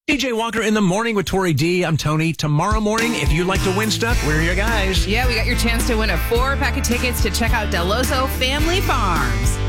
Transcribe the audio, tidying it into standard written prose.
DJ Walker in the morning with Tori D. I'm Tony. Tomorrow morning, if you'd like to win stuff, we're your guys. Yeah, we got your chance to win a 4-pack of tickets to check out Deloso Family Farms.